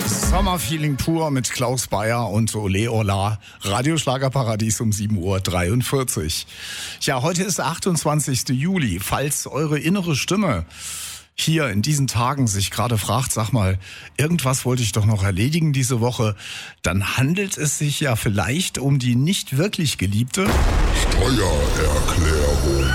Sommerfeeling pur mit Klaus Bayer und Ole Ola. Radioschlagerparadies um 7:43 Uhr. Ja, heute ist 28. Juli. Falls eure innere Stimme hier in diesen Tagen sich gerade fragt, sag mal, irgendwas wollte ich doch noch erledigen diese Woche, dann handelt es sich ja vielleicht um die nicht wirklich geliebte Steuererklärung.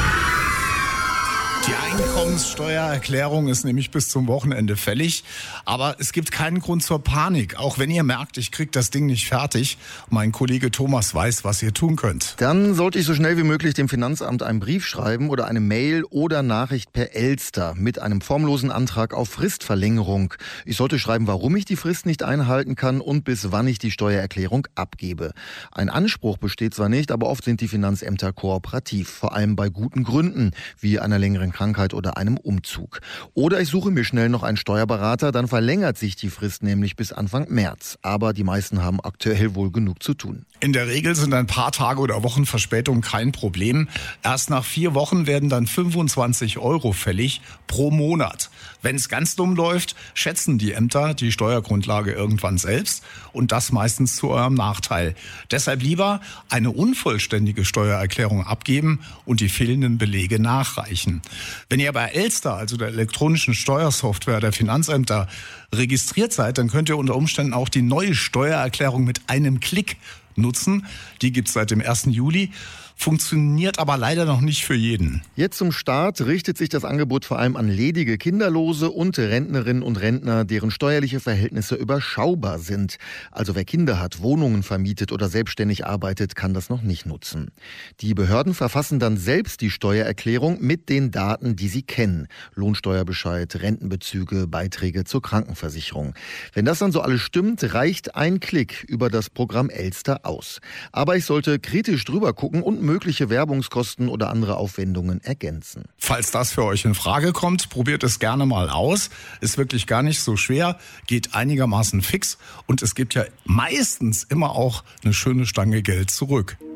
Die Einkommenssteuererklärung ist nämlich bis zum Wochenende fällig, aber es gibt keinen Grund zur Panik, auch wenn ihr merkt, ich krieg das Ding nicht fertig. Mein Kollege Thomas weiß, was ihr tun könnt. Dann sollte ich so schnell wie möglich dem Finanzamt einen Brief schreiben oder eine Mail oder Nachricht per Elster mit einem formlosen Antrag auf Fristverlängerung. Ich sollte schreiben, warum ich die Frist nicht einhalten kann und bis wann ich die Steuererklärung abgebe. Ein Anspruch besteht zwar nicht, aber oft sind die Finanzämter kooperativ, vor allem bei guten Gründen, wie einer längeren Krankheit oder einem Umzug. Oder ich suche mir schnell noch einen Steuerberater, dann verlängert sich die Frist nämlich bis Anfang März. Aber die meisten haben aktuell wohl genug zu tun. In der Regel sind ein paar Tage oder Wochen Verspätung kein Problem. Erst nach 4 Wochen werden dann 25 € fällig pro Monat. Wenn es ganz dumm läuft, schätzen die Ämter die Steuergrundlage irgendwann selbst und das meistens zu eurem Nachteil. Deshalb lieber eine unvollständige Steuererklärung abgeben und die fehlenden Belege nachreichen. Wenn ihr bei Elster, also der elektronischen Steuersoftware der Finanzämter, registriert seid, dann könnt ihr unter Umständen auch die neue Steuererklärung mit einem Klick nutzen. Die gibt's seit dem 1. Juli. Funktioniert aber leider noch nicht für jeden. Jetzt zum Start richtet sich das Angebot vor allem an ledige Kinderlose und Rentnerinnen und Rentner, deren steuerliche Verhältnisse überschaubar sind. Also wer Kinder hat, Wohnungen vermietet oder selbstständig arbeitet, kann das noch nicht nutzen. Die Behörden verfassen dann selbst die Steuererklärung mit den Daten, die sie kennen. Lohnsteuerbescheid, Rentenbezüge, Beiträge zur Krankenversicherung. Wenn das dann so alles stimmt, reicht ein Klick über das Programm Elster aus. Aber ich sollte kritisch drüber gucken und mögliche Werbungskosten oder andere Aufwendungen ergänzen. Falls das für euch in Frage kommt, probiert es gerne mal aus. Ist wirklich gar nicht so schwer, geht einigermaßen fix und es gibt ja meistens immer auch eine schöne Stange Geld zurück.